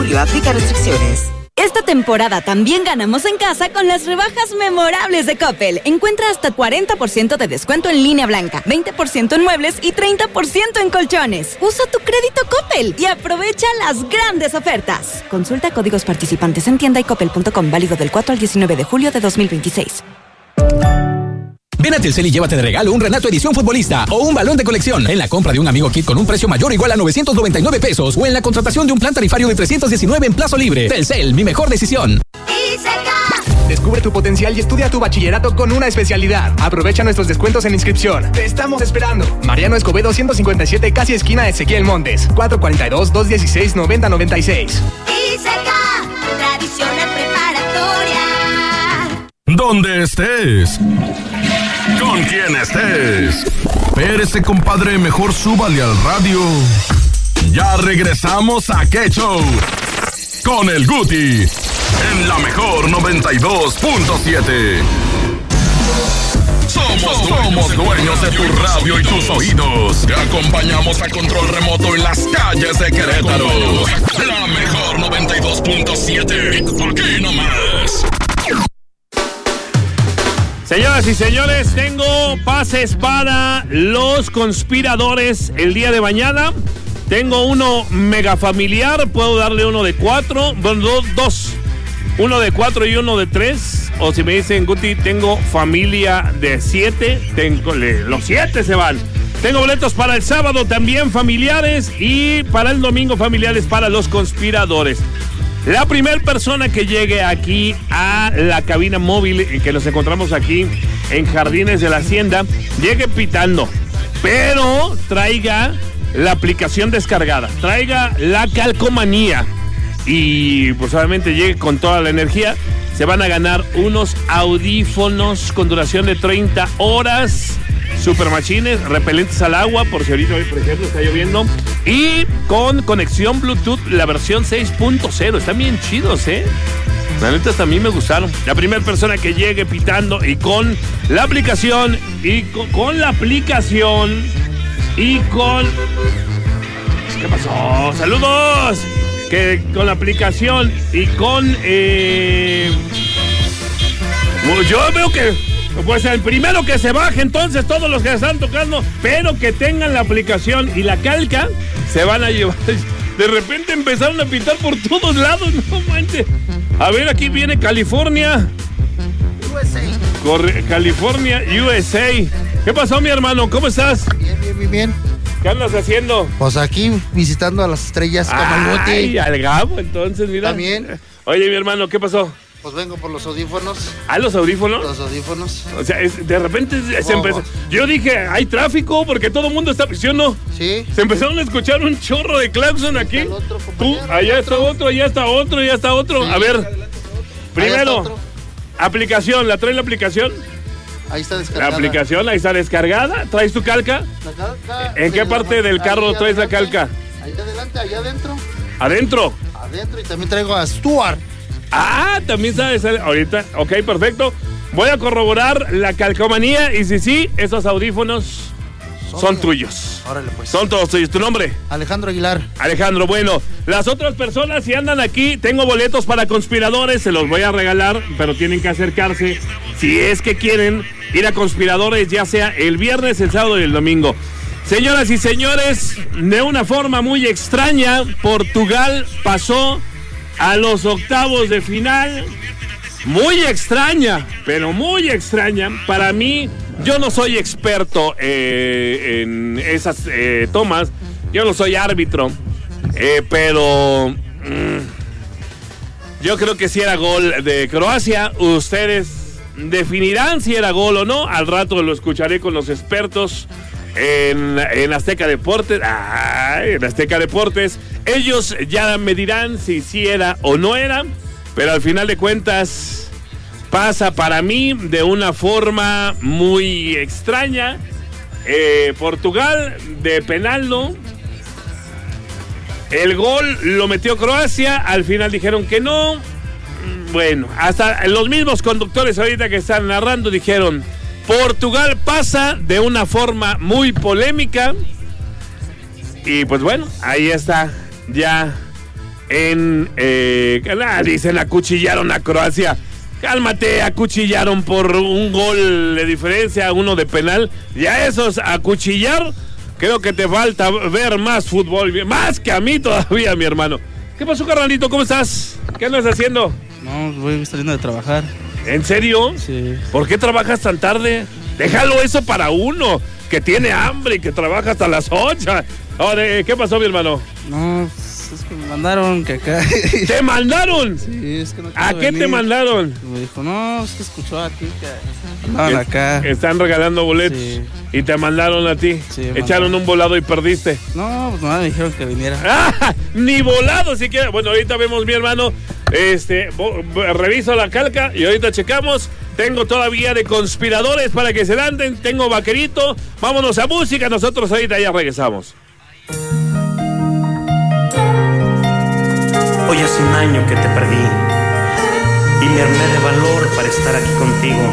julio. Aplica restricciones. Esta temporada también ganamos en casa con las rebajas memorables de Coppel. Encuentra hasta 40% de descuento en línea blanca, 20% en muebles y 30% en colchones. Usa tu crédito Coppel y aprovecha las grandes ofertas. Consulta códigos participantes en tienda y coppel.com, válido del 4 al 19 de julio de 2026. Ven a Telcel y llévate de regalo un Renato Edición Futbolista o un balón de colección en la compra de un Amigo Kit con un precio mayor o igual a 999 pesos o en la contratación de un plan tarifario de 319 en plazo libre. Telcel, mi mejor decisión. Descubre tu potencial y estudia tu bachillerato con una especialidad. Aprovecha nuestros descuentos en inscripción. Te estamos esperando. Mariano Escobedo 157, casi esquina Ezequiel Montes. 442-216-9096. Tradicional preparatoria. Donde estés, con quien estés, espérese, compadre, mejor súbale al radio. Ya regresamos a Qué Show con el Guti en la mejor 92.7. Somos dueños de tu radio y tus oídos. Te acompañamos a control remoto en las calles de Querétaro. La mejor 92.7. Aquí nomás. Señoras y señores, tengo pases para los conspiradores el día de mañana. Tengo uno mega familiar, puedo darle uno de 4, bueno, dos. Uno de 4 y uno de 3. O si me dicen, Guti, tengo familia de 7, los 7 se van. Tengo boletos para el sábado también familiares y para el domingo familiares para los conspiradores. La primera persona que llegue aquí a la cabina móvil, que nos encontramos aquí en Jardines de la Hacienda, llegue pitando, pero traiga la aplicación descargada, traiga la calcomanía y pues obviamente llegue con toda la energía. Se van a ganar unos audífonos con duración de 30 horas, super machines, repelentes al agua, por si ahorita, por ejemplo, está lloviendo, y con conexión Bluetooth, la versión 6.0. Están bien chidos, La neta, hasta a mí me gustaron. La primera persona que llegue pitando y con la aplicación, y con la aplicación, y con... ¿Qué pasó? ¡Saludos! Que con la aplicación y con... yo veo que... Pues el primero que se baje, entonces, todos los que están tocando, pero que tengan la aplicación y la calca, se van a llevar. De repente empezaron a pitar por todos lados, no manches. A ver, aquí viene California. USA. California, USA. ¿Qué pasó, mi hermano? ¿Cómo estás? Bien. ¿Qué andas haciendo? Pues aquí visitando a las estrellas Camalote. Ay, al Gabo, entonces, mira. También. Oye, mi hermano, ¿qué pasó? Pues vengo por los audífonos. ¿Ah, los audífonos? Los audífonos. O sea, de repente se empezó. Yo dije, hay tráfico porque todo el mundo está. ¿Sí o no? Sí. Se empezaron a escuchar un chorro de claxon aquí. Tú, allá está otro, allá está otro, allá está otro. Sí. A ver, primero, aplicación, ¿la trae la aplicación? Ahí está descargada. La aplicación, ahí está descargada. ¿Traes tu calca? La calca. ¿En qué parte del carro traes la calca? Ahí adelante, allá adentro. ¿Adentro? Adentro, y también traigo a Stuart. Ah, también sabes ahorita. Ok, perfecto. Voy a corroborar la calcomanía y sí, esos audífonos son tuyos. Órale, pues. Son todos tuyos. ¿Tu nombre? Alejandro Aguilar. Alejandro, bueno. Las otras personas, si andan aquí, tengo boletos para conspiradores, se los voy a regalar, pero tienen que acercarse si es que quieren ir a conspiradores, ya sea el viernes, el sábado y el domingo. Señoras y señores, de una forma muy extraña, Portugal pasó a los octavos de final. Muy extraña, pero muy extraña. Para mí, yo no soy experto en esas tomas. Yo no soy árbitro. Pero yo creo que sí era gol de Croacia. Ustedes definirán si era gol o no. Al rato lo escucharé con los expertos en Azteca Deportes. En Azteca Deportes. Ellos ya me dirán si sí era o no era, pero al final de cuentas pasa para mí de una forma muy extraña. Portugal de penal, ¿no? El gol lo metió Croacia, al final dijeron que no. Bueno, hasta los mismos conductores ahorita que están narrando dijeron: Portugal pasa de una forma muy polémica. Y pues bueno, ahí está ya dicen acuchillaron a Croacia. Cálmate, acuchillaron por un gol de diferencia, uno de penal. Ya esos acuchillar, creo que te falta ver más fútbol, más que a mí todavía, mi hermano. ¿Qué pasó, carnalito? ¿Cómo estás? ¿Qué andas haciendo? No, voy saliendo de trabajar. ¿En serio? Sí. ¿Por qué trabajas tan tarde? Déjalo eso para uno, que tiene hambre y que trabaja hasta las 8. Ahora, ¿qué pasó, mi hermano? No, es que me mandaron que acá... ¿Te mandaron? Sí, es que no ¿A qué te mandaron? Me dijo, no, es que escuchó aquí que andaban acá. Están regalando boletos. Sí. Y te mandaron a ti. Sí, echaron un volado y perdiste. No, pues nada, me dijeron que viniera. ¡Ah! Ni volado siquiera. Bueno, ahorita vemos, mi hermano. Reviso la calca y ahorita checamos. Tengo todavía de conspiradores para que se anden. Tengo vaquerito. Vámonos a música. Nosotros ahorita ya regresamos. Hoy hace un año que te perdí y me armé de valor para estar aquí contigo.